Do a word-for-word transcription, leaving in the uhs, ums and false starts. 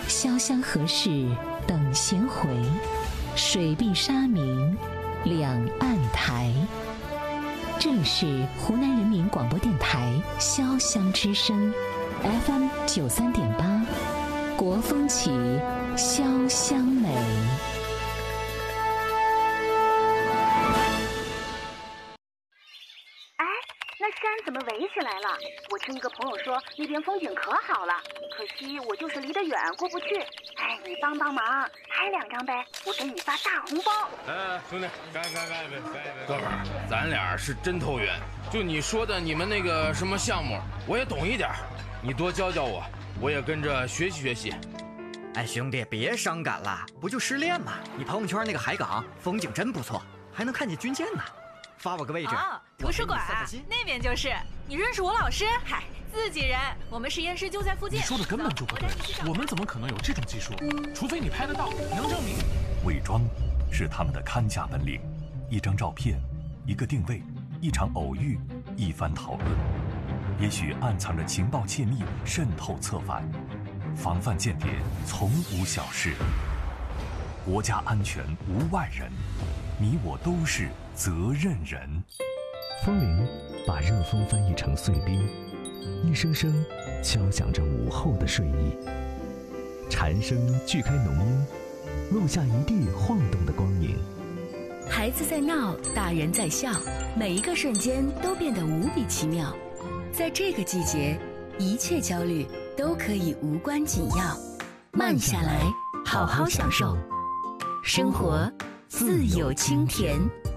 潇湘河市等闲回，水碧沙明两岸台。这里是湖南人民广播电台潇湘之声 F M 九三点八，国风起，潇湘美。 那山怎么围起来了？我听一个朋友说那边风景可好了，可惜我就是离得远过不去。哎，你帮帮忙，拍两张呗，我给你发大红包。 哎，兄弟，干干干一杯，干一杯！哥们儿，咱俩是真投缘。就你说的你们那个什么项目，我也懂一点，你多教教我，我也跟着学习学习。 哎，兄弟，别伤感了，不就失恋吗？你朋友圈那个海港风景真不错，还能看见军舰呢。发我个位置。 哦，图书馆啊，那边就是。你认识我老师？嗨，自己人，我们实验室就在附近。 你说的根本就不对，我们怎么可能有这种技术？除非你拍得到，能证明。 伪装是他们的看家本领，一张照片，一个定位，一场偶遇，一番讨论，也许暗藏着情报窃密，渗透策反，防范间谍从无小事。国家安全无外人，你我都是责任人。 风铃把热风翻译成碎冰，一声声敲响着午后的睡意。蝉声锯开浓荫，录下一地晃动的光影。 孩子在闹，大人在笑，每一个瞬间都变得无比奇妙。在这个季节，一切焦虑都可以无关紧要。慢下来，好好享受生活，自有清甜。